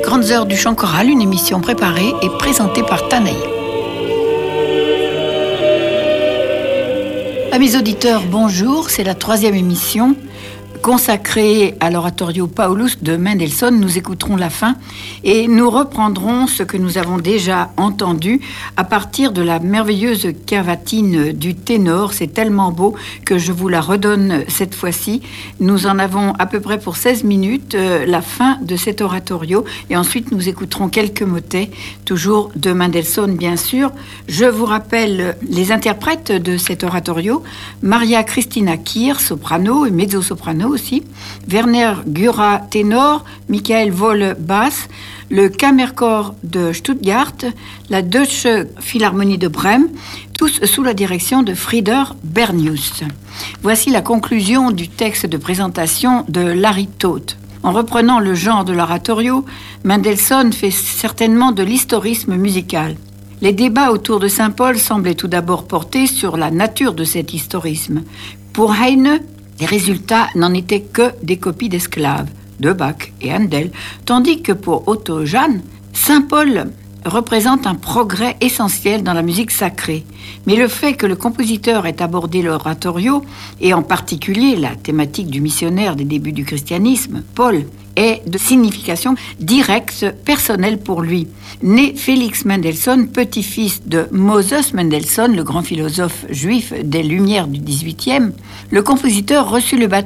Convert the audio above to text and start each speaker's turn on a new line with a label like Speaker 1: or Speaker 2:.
Speaker 1: Grandes heures du chant choral, une émission préparée et présentée par Tanaï. Amis auditeurs, bonjour, c'est la 3e émission consacrée à l'oratorio Paulus de Mendelssohn. Nous écouterons la fin et nous reprendrons ce que nous avons déjà entendu à partir de la merveilleuse cavatine du ténor. C'est tellement beau que je vous la redonne cette fois-ci. Nous en avons à peu près pour 16 minutes, la fin de cet oratorio, et ensuite nous écouterons quelques motets, toujours de Mendelssohn bien sûr. Je vous rappelle les interprètes de cet oratorio: Maria Christina Kier, soprano et mezzo-soprano aussi, Werner Güra, ténor, Michael Wolle, basse, le Kammerchor de Stuttgart, la Deutsche Philharmonie de Brême, tous sous la direction de Frieder Bernius. Voici la conclusion du texte de présentation de Larry Toth. En reprenant le genre de l'oratorio, Mendelssohn fait certainement de l'historisme musical. Les débats autour de Saint-Paul semblaient tout d'abord porter sur la nature de cet historisme. Pour Heine, les résultats n'en étaient que des copies d'esclaves, de Bach et Handel, tandis que pour Otto Jahn, Saint-Paul représente un progrès essentiel dans la musique sacrée. Mais le fait que le compositeur ait abordé l'oratorio, et en particulier la thématique du missionnaire des débuts du christianisme, Paul, est de signification directe, personnelle pour lui. Né Félix Mendelssohn, petit-fils de Moses Mendelssohn, le grand philosophe juif des Lumières du XVIIIe, le compositeur reçut le baptême